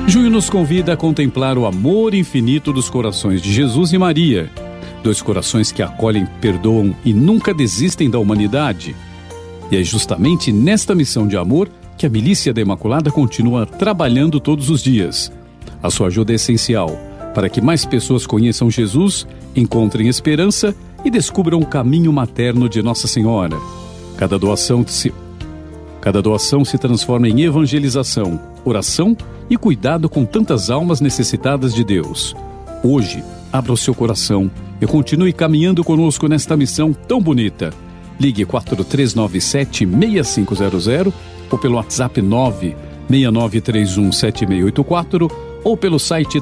Junho nos convida a contemplar o amor infinito dos corações de Jesus e Maria. Dois corações que acolhem, perdoam e nunca desistem da humanidade. E é justamente nesta missão de amor que a Milícia da Imaculada continua trabalhando todos os dias. A sua ajuda é essencial para que mais pessoas conheçam Jesus, encontrem esperança e descubram o caminho materno de Nossa Senhora. Cada doação se transforma em evangelização, oração e cuidado com tantas almas necessitadas de Deus. Hoje, abra o seu coração e continue caminhando conosco nesta missão tão bonita. Ligue 4397-6500 ou pelo WhatsApp 969317684 ou pelo site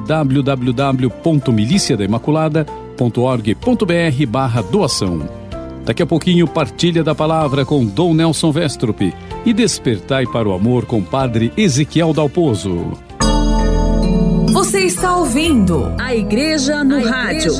www.miliciadaimaculada.org.br/doação. Daqui a pouquinho, partilha da palavra com Dom Nelson Westrup e despertai para o amor com Padre Ezequiel Dalpozo. Você está ouvindo a Igreja no Rádio.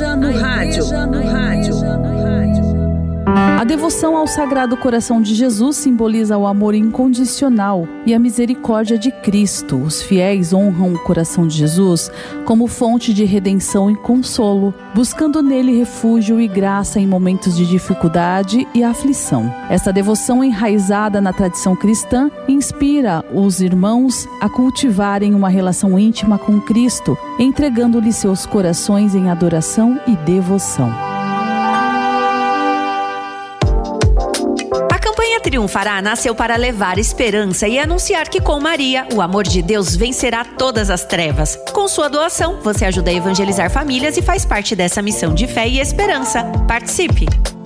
A devoção ao Sagrado Coração de Jesus simboliza o amor incondicional e a misericórdia de Cristo. Os fiéis honram o coração de Jesus como fonte de redenção e consolo, buscando nele refúgio e graça em momentos de dificuldade e aflição. Esta devoção enraizada na tradição cristã inspira os irmãos a cultivarem uma relação íntima com Cristo, entregando-lhe seus corações em adoração e devoção. Triunfará nasceu para levar esperança e anunciar que com Maria, o amor de Deus vencerá todas as trevas. Com sua doação, você ajuda a evangelizar famílias e faz parte dessa missão de fé e esperança. Participe!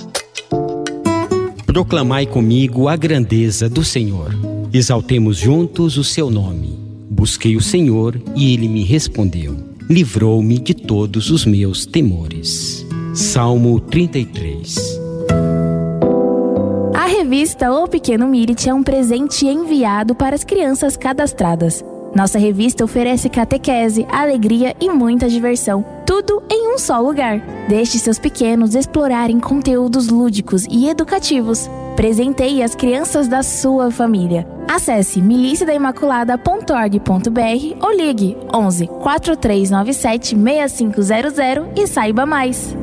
Proclamai comigo a grandeza do Senhor. Exaltemos juntos o seu nome. Busquei o Senhor e ele me respondeu. Livrou-me de todos os meus temores. Salmo 33. A revista O Pequeno Mirit é um presente enviado para as crianças cadastradas. Nossa revista oferece catequese, alegria e muita diversão, tudo em um só lugar. Deixe seus pequenos explorarem conteúdos lúdicos e educativos. Presenteie as crianças da sua família. Acesse miliciadaimaculada.org.br ou ligue 11 4397 6500 e saiba mais.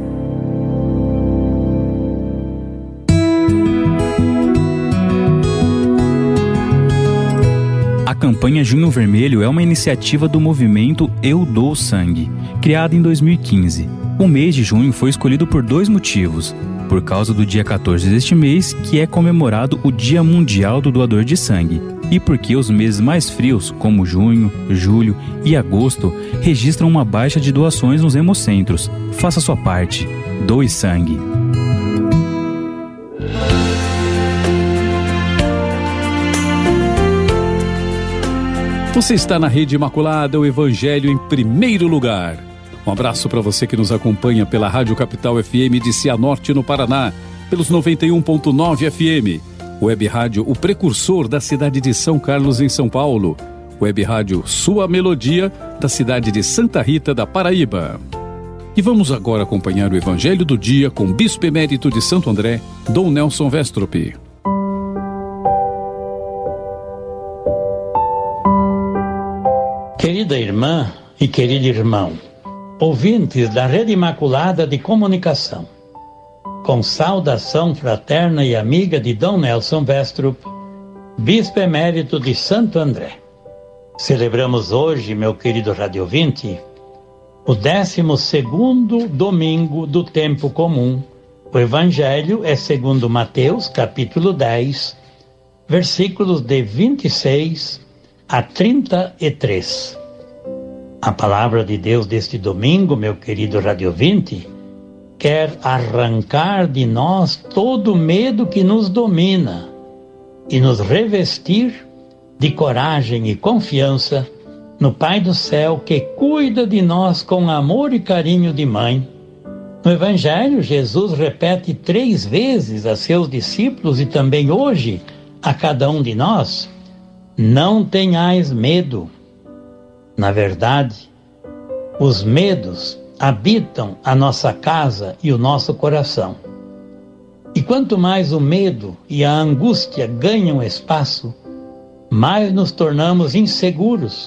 A campanha Junho Vermelho é uma iniciativa do movimento Eu Dou Sangue, criada em 2015. O mês de junho foi escolhido por dois motivos. Por causa do dia 14 deste mês, que é comemorado o Dia Mundial do Doador de Sangue, e porque os meses mais frios, como junho, julho e agosto, registram uma baixa de doações nos hemocentros. Faça sua parte. Doe sangue. Você está na Rede Imaculada, o Evangelho em primeiro lugar. Um abraço para você que nos acompanha pela Rádio Capital FM de Cianorte, no Paraná, pelos 91.9 FM. Web Rádio, o precursor da cidade de São Carlos, em São Paulo. Web Rádio Sua Melodia, da cidade de Santa Rita, da Paraíba. E vamos agora acompanhar o Evangelho do Dia com o Bispo Emérito de Santo André, Dom Nelson Westrup. Querida irmã e querido irmão, ouvintes da Rede Imaculada de Comunicação, com saudação fraterna e amiga de Dom Nelson Westrup, Bispo Emérito de Santo André. Celebramos hoje, meu querido rádio ouvinte, o 12º domingo do tempo comum. O Evangelho é segundo Mateus, capítulo 10, versículos de 26 a 33. A palavra de Deus deste domingo, meu querido rádio ouvinte, quer arrancar de nós todo o medo que nos domina e nos revestir de coragem e confiança no Pai do céu que cuida de nós com amor e carinho de mãe. No Evangelho, Jesus repete 3 vezes a seus discípulos e também hoje a cada um de nós: não tenhais medo. Na verdade, os medos habitam a nossa casa e o nosso coração. E quanto mais o medo e a angústia ganham espaço, mais nos tornamos inseguros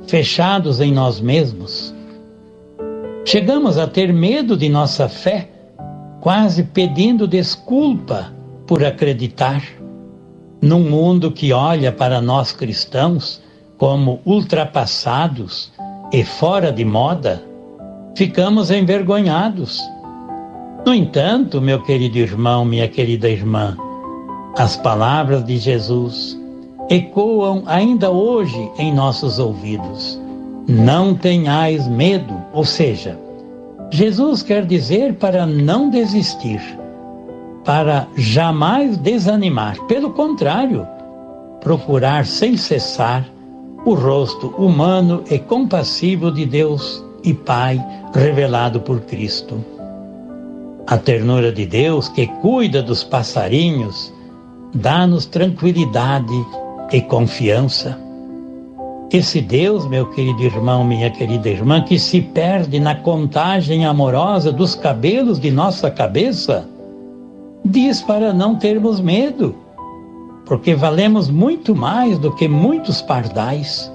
fechados em nós mesmos. Chegamos a ter medo de nossa fé, quase pedindo desculpa por acreditar. Num mundo que olha para nós cristãos como ultrapassados e fora de moda, ficamos envergonhados. No entanto, meu querido irmão, minha querida irmã, as palavras de Jesus ecoam ainda hoje em nossos ouvidos. Não tenhais medo, ou seja, Jesus quer dizer para não desistir, para jamais desanimar. Pelo contrário, procurar sem cessar o rosto humano e compassivo de Deus e Pai revelado por Cristo. A ternura de Deus que cuida dos passarinhos dá-nos tranquilidade e confiança. Esse Deus, meu querido irmão, minha querida irmã, que se perde na contagem amorosa dos cabelos de nossa cabeça, diz para não termos medo, porque valemos muito mais do que muitos pardais.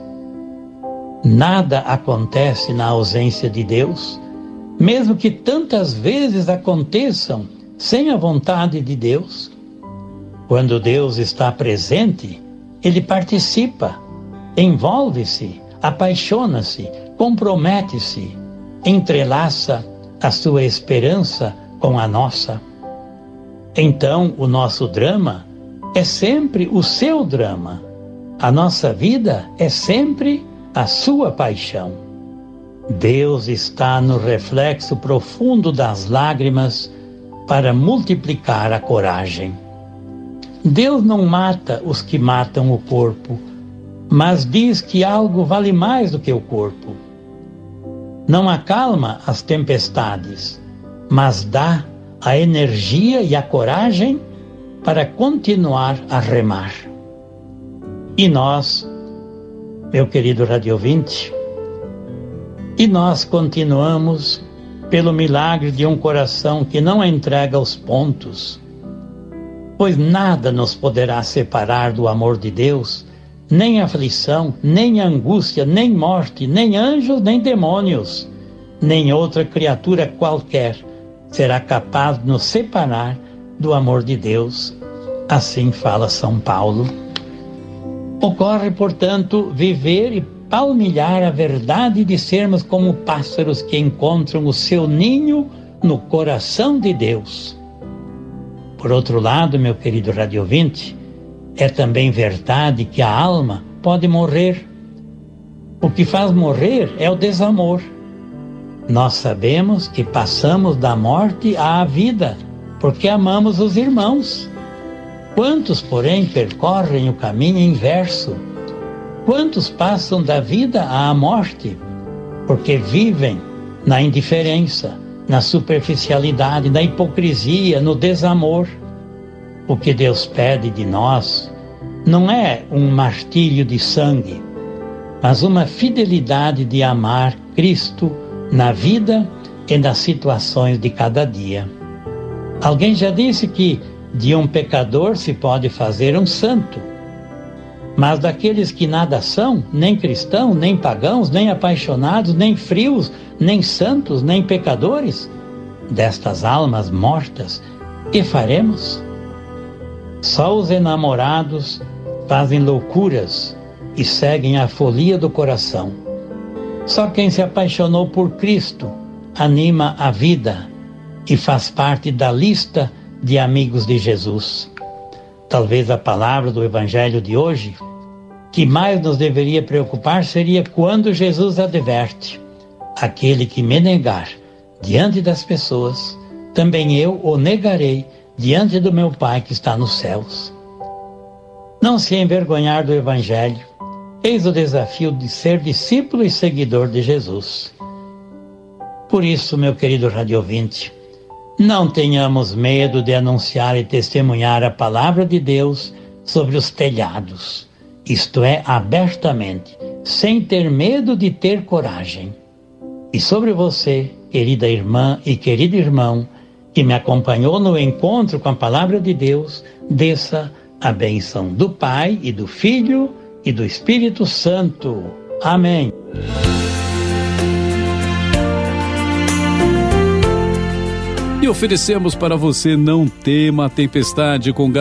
Nada acontece na ausência de Deus, mesmo que tantas vezes aconteçam sem a vontade de Deus. Quando Deus está presente, Ele participa, envolve-se, apaixona-se, compromete-se, entrelaça a sua esperança com a nossa. Então, o nosso drama é sempre o seu drama. A nossa vida é sempre a sua paixão. Deus está no reflexo profundo das lágrimas para multiplicar a coragem. Deus não mata os que matam o corpo, mas diz que algo vale mais do que o corpo. Não acalma as tempestades, mas dá a energia e a coragem para continuar a remar. E nós, meu querido radiovinte, e nós continuamos pelo milagre de um coração que não entrega os pontos, pois nada nos poderá separar do amor de Deus, nem aflição, nem angústia, nem morte, nem anjos, nem demônios, nem outra criatura qualquer será capaz de nos separar do amor de Deus. Assim fala São Paulo. Ocorre, portanto, viver e palmilhar a verdade de sermos como pássaros que encontram o seu ninho no coração de Deus. Por outro lado, meu querido radiovinte, é também verdade que a alma pode morrer. O que faz morrer é o desamor. Nós sabemos que passamos da morte à vida, porque amamos os irmãos. Quantos, porém, percorrem o caminho inverso? Quantos passam da vida à morte, porque vivem na indiferença, na superficialidade, na hipocrisia, no desamor? O que Deus pede de nós não é um martírio de sangue, mas uma fidelidade de amar Cristo na vida e nas situações de cada dia. Alguém já disse que de um pecador se pode fazer um santo, mas daqueles que nada são, nem cristãos, nem pagãos, nem apaixonados, nem frios, nem santos, nem pecadores, destas almas mortas, que faremos? Só os enamorados fazem loucuras e seguem a folia do coração. Só quem se apaixonou por Cristo anima a vida e faz parte da lista de amigos de Jesus. Talvez a palavra do Evangelho de hoje que mais nos deveria preocupar seria quando Jesus adverte: aquele que me negar diante das pessoas, também eu o negarei diante do meu Pai que está nos céus. Não se envergonhar do Evangelho, eis o desafio de ser discípulo e seguidor de Jesus. Por isso, meu querido radiovinte, não tenhamos medo de anunciar e testemunhar a palavra de Deus sobre os telhados, isto é, abertamente, sem ter medo de ter coragem. E sobre você, querida irmã e querido irmão, que me acompanhou no encontro com a palavra de Deus, desça a bênção do Pai e do Filho e do Espírito Santo. Amém. E oferecemos para você: não tema a tempestade, com